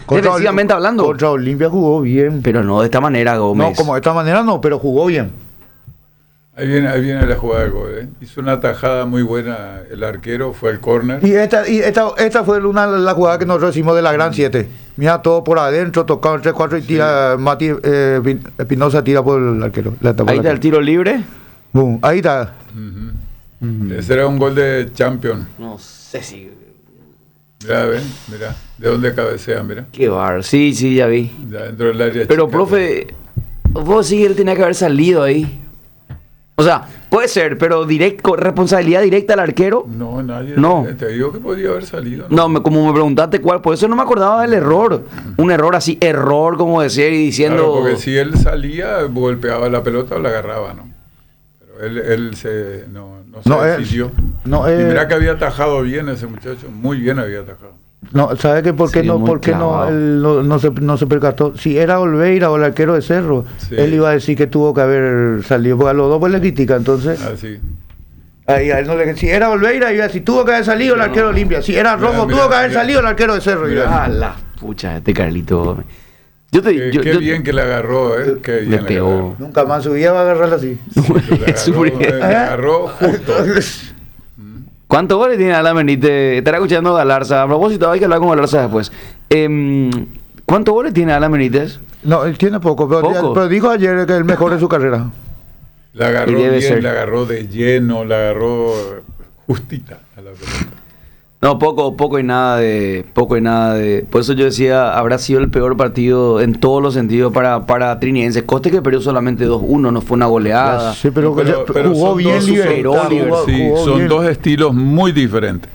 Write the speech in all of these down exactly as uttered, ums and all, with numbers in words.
Contra defensivamente Ol- hablando. Contra Olimpia jugó bien. Pero no de esta manera, Gómez. No, como de esta manera no, pero jugó bien. Ahí viene, ahí viene la jugada de gol, ¿eh? Hizo una tajada muy buena el arquero, fue el córner. Y esta, y esta, esta fue una de las jugadas que nosotros hicimos de la Gran siete. Mira, todo por adentro, tocado en tres cuatro y tira, Mati eh, Pin- Espinosa tira por el arquero. La tapó Ahí el está el arquero. tiro libre. Boom, ahí está. Ujú. Ese era un gol de Champion. No sé si... Mira, ven, mira, de dónde cabecea, mira. Qué bar. Sí, sí, ya vi. Ya dentro del área Pero, chica, profe, vos sí que él tenía que haber salido ahí. O sea, puede ser, pero directo, responsabilidad directa al arquero. No, nadie. No. Te digo que podía haber salido. No, me, como me preguntaste cuál, por eso no me acordaba del error. Un error así, error, como decir y diciendo... Claro, porque si él salía, golpeaba la pelota o la agarraba, ¿no? Pero él, él se, no, no se No, eh, decidió. no, Y eh, mira que había atajado bien ese muchacho, muy bien había atajado. No, ¿sabe qué? ¿Por qué Sí, no, muy por qué no, clavado. él no, no se, no se percató? Si era Olveira o el arquero de Cerro, Sí. él iba a decir que tuvo que haber salido, porque a los dos pues le critica, entonces... Así. Ahí, a él no le, si era Olveira, iba a decir, tuvo que haber salido el arquero Olimpia. Si era Mira, Romo, mira, tuvo que haber mira. salido el arquero de Cerro. iba a Mira. decir. Ah, la pucha, este Carlito Gómez. Yo te Qué, yo, qué yo- bien que le agarró, ¿eh? Qué bien Le le pegó. agarró. Nunca más su vida va a agarrarla así. Sí, le agarró, Sufrí. le agarró justo. ¿Cuántos goles tiene Alan Benítez? Estará escuchando a Galarza. A propósito, hay que hablar con Galarza después. Em, ¿Cuántos goles tiene Alan Benítez? No, él tiene poco, pero, ¿Poco? pero dijo ayer que es el mejor de su carrera. La agarró Y debe bien, ser. la agarró de lleno, la agarró justita a la pelota. No, poco, poco y nada de, poco y nada de. Por eso yo decía, habrá sido el peor partido en todos los sentidos para, para Trinidense. Coste que perdió solamente dos uno, no fue una goleada. Sí, pero, Pero- pero pero jugó son bien dos Libertad. super- jugó- Sí, jugó son bien. dos estilos muy diferentes.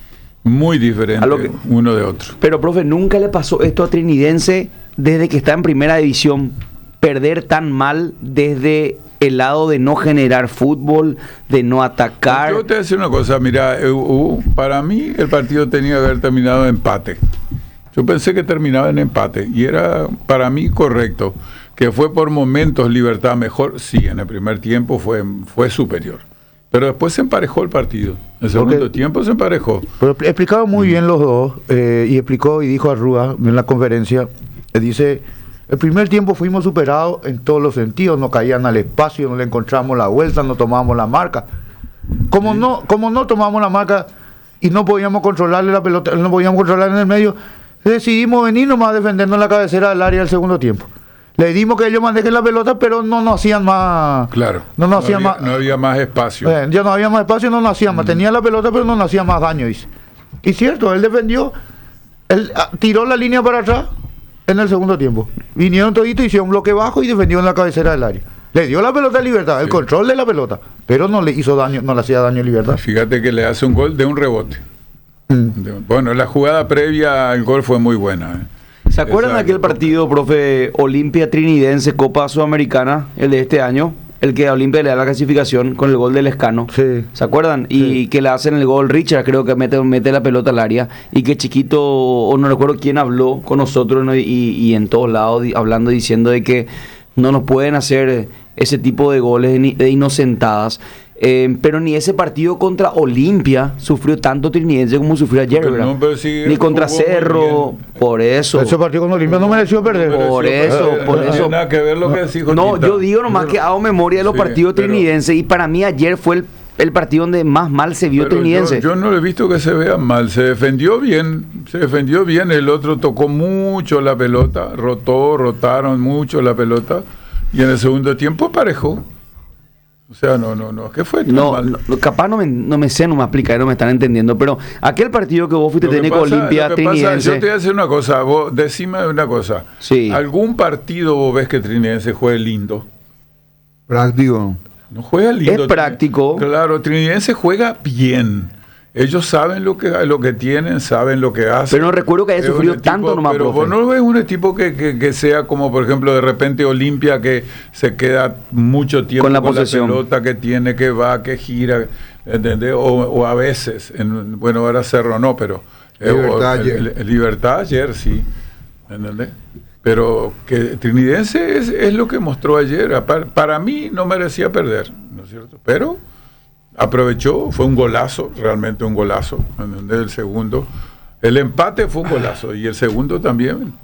Muy diferentes A lo que- uno de otro. Pero, profe, nunca le pasó esto a Trinidense desde que está en primera división. Perder tan mal desde el lado de no generar fútbol, de no atacar. Yo te voy a decir una cosa, mira, eh, uh, para mí el partido tenía que haber terminado en empate. Yo pensé que terminaba en empate y era para mí correcto. Que fue por momentos Libertad mejor, sí, en el primer tiempo fue, fue superior. Pero después se emparejó el partido. En el segundo Porque- tiempo se emparejó. Pero expl- explicaron muy bien los dos, eh, y explicó y dijo a Rúa en la conferencia, eh, dice, el primer tiempo fuimos superados en todos los sentidos, nos caían al espacio, no le encontramos la vuelta, no tomábamos la marca. Como no, como no tomamos la marca y no podíamos controlarle la pelota, no podíamos controlar en el medio, decidimos venir nomás a defendernos la cabecera del área del segundo tiempo. Le dimos que ellos manejen la pelota, pero no nos hacían más. Claro. No nos hacían había, más. no había más espacio. Eh, ya no había más espacio, no nos hacía más. Tenía la pelota, pero no nos hacía más daño, dice. Y cierto, él defendió, él ah, tiró la línea para atrás en el segundo tiempo. Vinieron toditos, hicieron un bloque bajo y defendió en la cabecera del área. Le dio la pelota a Libertad, el Sí. control de la pelota, pero no le hizo daño, no le hacía daño a Libertad. Fíjate que le hace un gol de un rebote. Mm. De- Bueno, la jugada previa al gol fue muy buena. ¿eh? ¿Se acuerdan de aquel Exacto. partido, profe, Olimpia Trinidense, Copa Sudamericana, el de este año? El que a Olimpia le da la clasificación con el gol del Escano. Sí. ¿Se acuerdan? Y Sí. que le hacen el gol Richard, creo que mete, mete la pelota al área. Y que Chiquito, o no recuerdo quién habló con nosotros, ¿no? y, y en todos lados di- hablando, diciendo de que no nos pueden hacer ese tipo de goles ni- de inocentadas. Eh, pero ni ese partido contra Olimpia sufrió tanto Trinidense como sufrió ayer, Pero ¿verdad? no, pero sí, Ni contra jugó muy Cerro, bien. por eso. Ese partido con Olimpia no mereció perder. Pero Por sí, eso, pero por no eso. tiene nada que ver lo que decís, No, Jotita. yo digo nomás que hago memoria de los Sí, partidos pero- trinidenses y para mí ayer fue el, el partido donde más mal se vio Pero Trinidense. Yo, yo no le he visto que se vea mal, se defendió bien, se defendió bien, el otro tocó mucho la pelota, rotó, rotaron mucho la pelota y en el segundo tiempo parejó. O sea, no, no, no, ¿qué fue tan No, mal? no, no, capaz no me, no me sé, no me explica, no me están entendiendo, pero aquel partido que vos fuiste Lo que técnico pasa- Olimpia lo que pasa, Trinidense. yo te voy a decir una cosa, vos decime una cosa. Sí. ¿Algún partido vos ves que Trinidense juegue lindo? Práctico. No juega lindo. Es práctico. Claro, Trinidense juega bien. Ellos saben lo que lo que tienen, saben lo que hacen. Pero no recuerdo que haya Es un sufrido equipo- tanto nomás, Pero profe. vos no ves un equipo que, que, que sea como, por ejemplo, de repente Olimpia, que se queda mucho tiempo Con la posesión. pelota, que tiene, que va, que gira, ¿entendés? O, o a veces, en- bueno, ahora Cerro no, pero... eh, Libertad o- el- ayer. el- Libertad ayer, sí. ¿Entendés? Pero que Trinidense es, es lo que mostró ayer. Para, para mí no merecía perder, ¿no es cierto? Pero aprovechó, fue un golazo, realmente un golazo. ¿Entendés? El segundo. El empate fue un golazo y el segundo también.